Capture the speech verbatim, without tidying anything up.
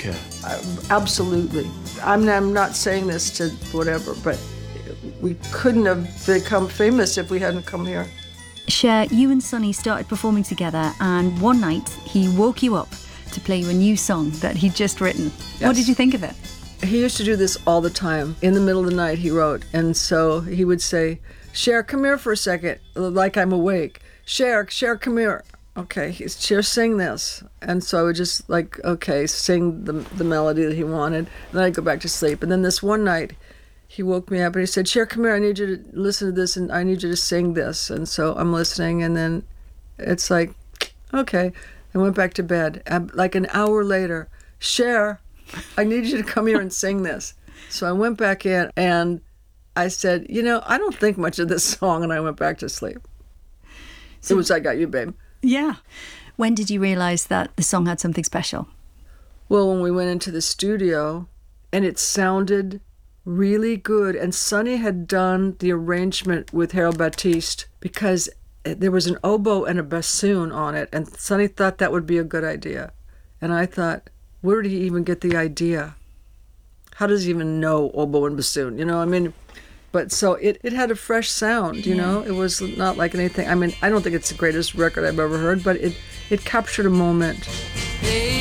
care. Uh, absolutely. I'm, I'm not saying this to whatever, but we couldn't have become famous if we hadn't come here. Cher, you and Sonny started performing together, and one night he woke you up to play you a new song that he'd just written. Yes. What did you think of it? He used to do this all the time. In the middle of the night, he wrote. And so he would say, Cher, come here for a second, like I'm awake. Cher, Cher, come here. Okay, Cher, sing this. And so I would just, like, okay, sing the the melody that he wanted. And then I'd go back to sleep. And then this one night, he woke me up and he said, Cher, come here, I need you to listen to this and I need you to sing this. And so I'm listening, and then it's like, okay. I went back to bed. Like an hour later, Cher, I need you to come here and sing this. So I went back in and I said, you know, I don't think much of this song, and I went back to sleep. So, it was I Got You, Babe. Yeah. When did you realise that the song had something special? Well, when we went into the studio, and it sounded really good. And Sonny had done the arrangement with Harold Baptiste because there was an oboe and a bassoon on it, and Sonny thought that would be a good idea. And I thought, where did he even get the idea? How does he even know oboe and bassoon? You know, I mean, but so it, it had a fresh sound, you yeah. know? It was not like anything. I mean, I don't think it's the greatest record I've ever heard, but it, it captured a moment.